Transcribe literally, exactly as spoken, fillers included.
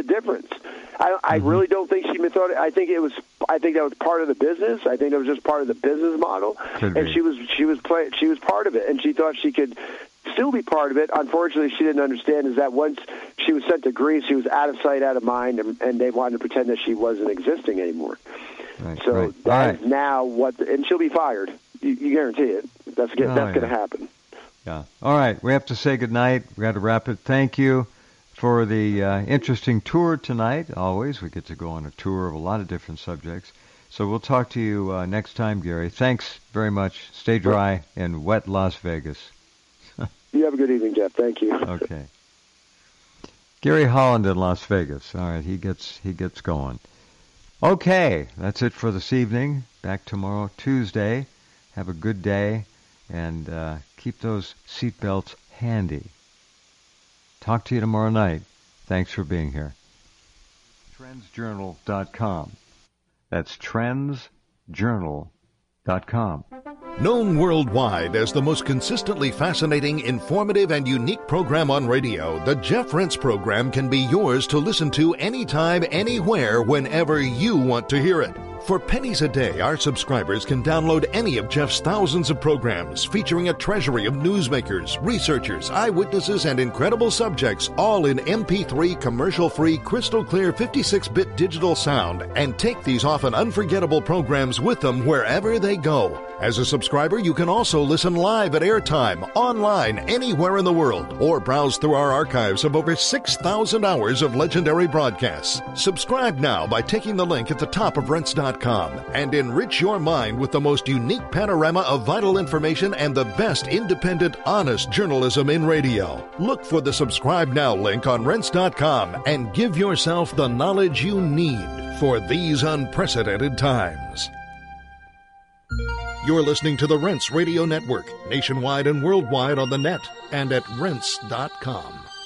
difference. I, I mm-hmm. really don't think she thought it. I think it was. I think that was part of the business. I think it was just part of the business model, Could and be. she was she was play, she was part of it, and she thought she could still be part of it. Unfortunately, she didn't understand is that once she was sent to Greece, she was out of sight, out of mind, and, and they wanted to pretend that she wasn't existing anymore. Right, so right. that right. is now what, the, and she'll be fired. You, you guarantee it. That's get, oh, that's yeah. going to happen. Yeah. All right. We have to say goodnight. We got to wrap it. Thank you for the uh, interesting tour tonight. Always, we get to go on a tour of a lot of different subjects. So we'll talk to you uh, next time, Gary. Thanks very much. Stay dry in wet Las Vegas. You have a good evening, Jeff. Thank you. Okay. Gary Holland in Las Vegas. All right, he gets he gets going. Okay, that's it for this evening. Back tomorrow, Tuesday. Have a good day, and uh, keep those seatbelts handy. Talk to you tomorrow night. Thanks for being here. trends journal dot com. That's trends journal dot com. Known worldwide as the most consistently fascinating, informative, and unique program on radio, the Jeff Rense Program can be yours to listen to anytime, anywhere, whenever you want to hear it. For pennies a day, our subscribers can download any of Jeff's thousands of programs featuring a treasury of newsmakers, researchers, eyewitnesses, and incredible subjects, all in M P three, commercial-free, crystal-clear fifty-six bit digital sound, and take these often unforgettable programs with them wherever they go. As a subscriber, you can also listen live at airtime, online, anywhere in the world, or browse through our archives of over six thousand hours of legendary broadcasts. Subscribe now by taking the link at the top of Rense dot com and enrich your mind with the most unique panorama of vital information and the best independent, honest journalism in radio. Look for the Subscribe Now link on Rense dot com and give yourself the knowledge you need for these unprecedented times. You're listening to the Rense Radio Network, nationwide and worldwide on the net and at Rense dot com.